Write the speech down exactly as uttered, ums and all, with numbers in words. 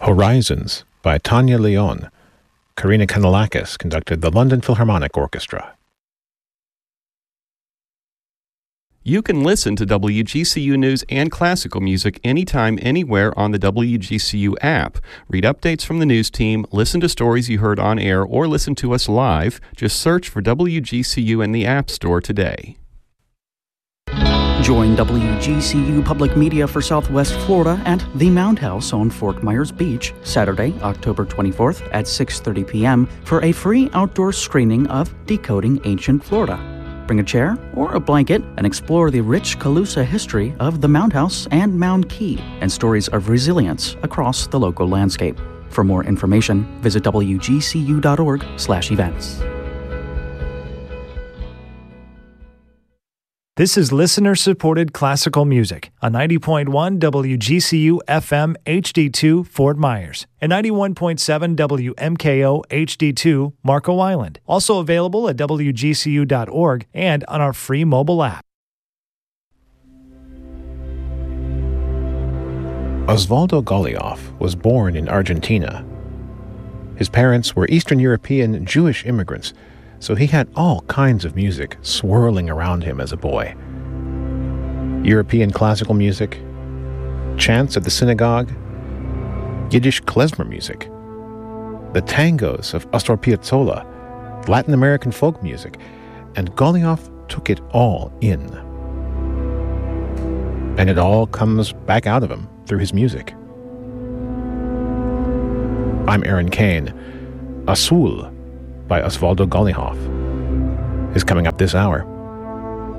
Horizons by Tanya Leon. Karina Kanellakis conducted the London Philharmonic Orchestra. You can listen to W G C U News and classical music anytime, anywhere on the W G C U app. Read updates from the news team, listen to stories you heard on air, or listen to us live. Just search for W G C U in the App Store today. Join W G C U Public Media for Southwest Florida at the Mound House on Fort Myers Beach, Saturday, October twenty-fourth at six thirty p.m. for a free outdoor screening of Decoding Ancient Florida. Bring a chair or a blanket and explore the rich Calusa history of the Mound House and Mound Key and stories of resilience across the local landscape. For more information, visit w g c u dot org slash events. This is listener-supported classical music on ninety point one W G C U F M H D two Fort Myers and ninety-one point seven W M K O H D two Marco Island. Also available at w g c u dot org and on our free mobile app. Osvaldo Golijov was born in Argentina. His parents were Eastern European Jewish immigrants, so he had all kinds of music swirling around him as a boy. European classical music, chants at the synagogue, Yiddish klezmer music, the tangos of Astor Piazzolla, Latin American folk music, and Golijov took it all in. And it all comes back out of him through his music. I'm Aaron Kane. Azul by Osvaldo Golijov is coming up this hour.